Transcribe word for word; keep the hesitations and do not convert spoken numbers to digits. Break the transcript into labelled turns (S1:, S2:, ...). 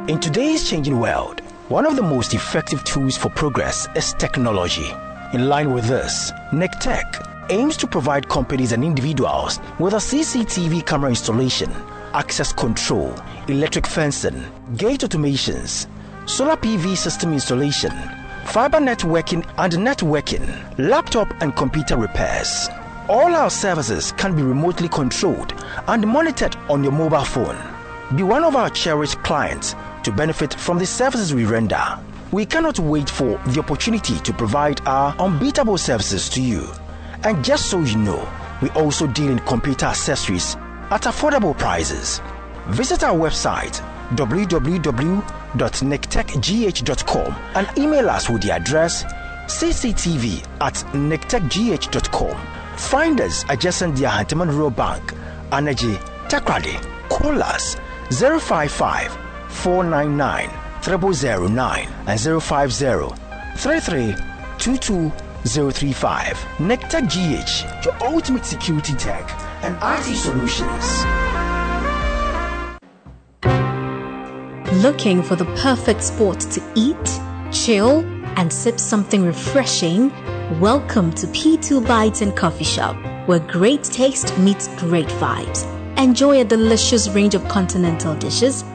S1: In today's changing world, one of the most effective tools for progress is technology. In line with this, NECTEC aims to provide companies and individuals with a C C T V camera installation, access control, electric fencing, gate automations, solar P V system installation, fiber networking and networking, laptop and computer repairs. All our services can be remotely controlled and monitored on your mobile phone. Be one of our cherished clients to benefit from the services we render. We cannot wait for the opportunity to provide our unbeatable services to you. And just so you know, we also deal in computer accessories at affordable prices. Visit our website w w w dot nectec g h dot com and email us with the address c c t v at nectec g h dot com. Find us adjacent the Ahanteman Rural Bank, Anaji, Takrade. Call us zero five five, four nine nine, zero zero nine and zero five zero, three three two two zero three five. NECTEC G H, your ultimate security tech and I T solutions.
S2: Looking for the perfect spot to eat, chill, and sip something refreshing? Welcome to P two Bites and Coffee Shop, where great taste meets great vibes. Enjoy a delicious range of continental dishes,